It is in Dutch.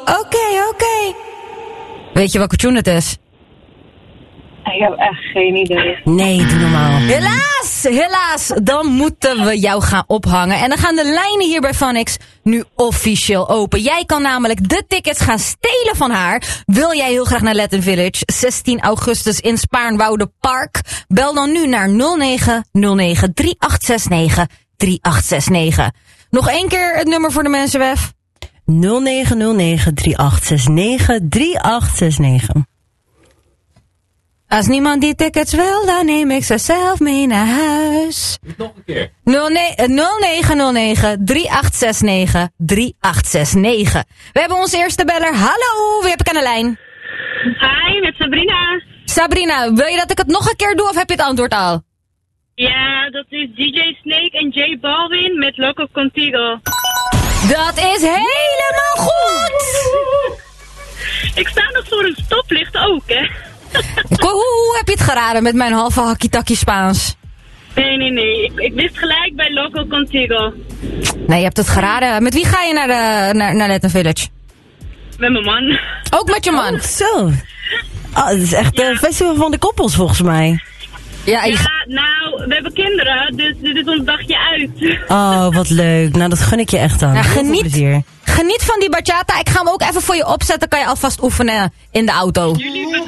Oké. Weet je welke tune het is? Ik heb echt geen idee. Nee, doe normaal. Helaas. Dan moeten we jou gaan ophangen. En dan gaan de lijnen hier bij Phonix nu officieel open. Jij kan namelijk de tickets gaan stelen van haar. Wil jij heel graag naar Latin Village? 16 augustus in Spaarnwoude Park. Bel dan nu naar 0909 3869 3869. Nog 1 keer het nummer voor de mensen, Wef. 0909 3869 3869. Als niemand die tickets wil, dan neem ik ze zelf mee naar huis. Nog een keer. 0909 3869 3869. We hebben onze eerste beller. Hallo, wie heb ik aan de lijn? Hi, met Sabrina. Sabrina, wil je dat ik het nog een keer doe of heb je het antwoord al? Ja, dat is DJ Snake en J Balvin met Loco Contigo. Dat is helemaal goed! Ik sta nog voor een stoplicht ook, hè. Hoe heb je het geraden met mijn halve hakkie-takkie Spaans? Nee. Ik wist gelijk bij Loco Contigo. Nee, je hebt het geraden. Met wie ga je naar Latin Village? Met mijn man. Ook met je man? Zo. Oh, het is echt een festival van de koppels volgens mij. Ja, nou, we hebben kinderen, dus dit is ons dagje uit. Oh, wat leuk. Nou, dat gun ik je echt dan. Ja, Heel veel plezier. Geniet van die bachata. Ik ga hem ook even voor je opzetten. Kan je alvast oefenen in de auto. Jullie